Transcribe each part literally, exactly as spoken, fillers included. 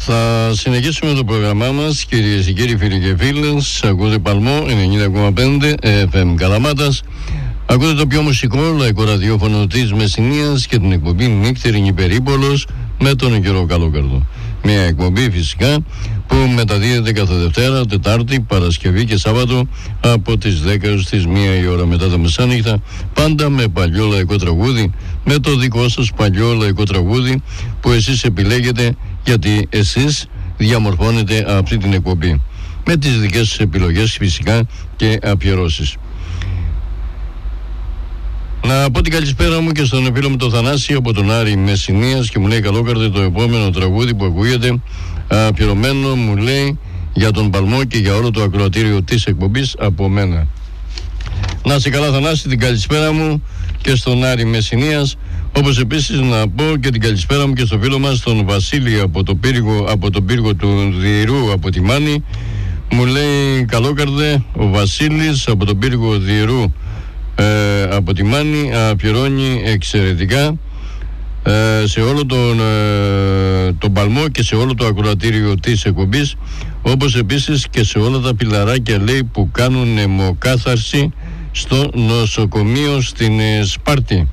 Θα συνεχίσουμε το πρόγραμμά μας, κυρίες και κύριοι, φίλοι και φίλες. Ακούτε Παλμό ενενήντα κόμμα πέντε εφ εμ Καλαμάτας. Ακούτε το πιο μουσικό λαϊκό ραδιόφωνο της Μεσσηνίας και την εκπομπή Νύχτερη Υπερήπολος με τον Γιώργο Καλόκαρδο. Μια εκπομπή φυσικά που μεταδίδεται κάθε Δευτέρα, Τετάρτη, Παρασκευή και Σάββατο από τις δέκα έως τις μία η ώρα μετά τα μεσάνυχτα, πάντα με παλιό λαϊκό τραγούδι, με το δικό σας παλιό λαϊκό τραγούδι που εσείς επιλέγετε, γιατί εσείς διαμορφώνετε αυτή την εκπομπή με τις δικές σας επιλογές φυσικά και αφιερώσεις. Να πω την καλησπέρα μου και στον φίλο μου τον Θανάση από τον Άρη Μεσσηνίας και μου λέει: Καλόκαρδε, το επόμενο τραγούδι που ακούγεται αφιερωμένο, μου λέει, για τον Παλμό και για όλο το ακροατήριο της εκπομπής από μένα. Να σε καλά, Θανάση, την καλησπέρα μου και στον Άρη Μεσσηνίας, όπως επίσης να πω και την καλησπέρα μου και στο φίλο μας τον Βασίλη από, το πύργο, από τον πύργο του Διηρού από τη Μάνη. Μου λέει: Καλόκαρδε, ο Βασίλης από τον πύργο Διηρού Ε, από τη Μάνη αφιερώνει εξαιρετικά ε, σε όλο τον, ε, τον Παλμό και σε όλο το ακροατήριο της εκπομπής, όπως επίσης και σε όλα τα πιλαράκια, λέει, που κάνουν αιμοκάθαρση στο νοσοκομείο στην ε, Σπάρτη.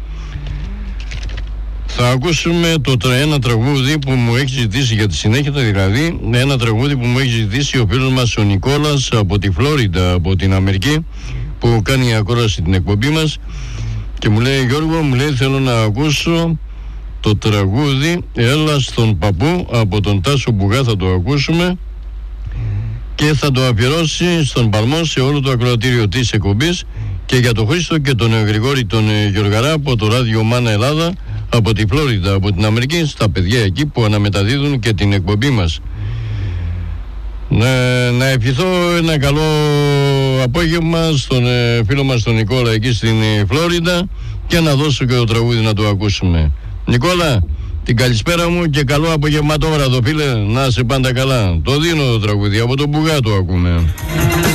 Θα ακούσουμε το, ένα τραγούδι που μου έχει ζητήσει για τη συνέχεια, δηλαδή ένα τραγούδι που μου έχει ζητήσει ο φίλος μας ο Νικόλας από τη Φλόριντα, από την Αμερική, που κάνει ακόραση την εκπομπή μας και μου λέει: Γιώργο, μου λέει, θέλω να ακούσω το τραγούδι Έλα στον Παππού από τον Τάσο Μπουγά. Θα το ακούσουμε και θα το αφιερώσει στον Παλμό, σε όλο το ακροατήριο της εκπομπής, και για τον Χρήστο και τον Γρηγόρη τον Γιωργαρά από το Ράδιο Μάνα Ελλάδα από τη Φλόριντα, από την Αμερική, στα παιδιά εκεί που αναμεταδίδουν και την εκπομπή μας. Να, να ευχηθώ ένα καλό απόγευμα στον ε, φίλο μας τον Νικόλα εκεί στην ε, Φλόριντα και να δώσω και το τραγούδι να το ακούσουμε. Νικόλα, την καλησπέρα μου και καλό απογευματόβραδο, φίλε, να είσαι πάντα καλά. Το δίνω το τραγούδι, από τον Μπουγά το ακούμε.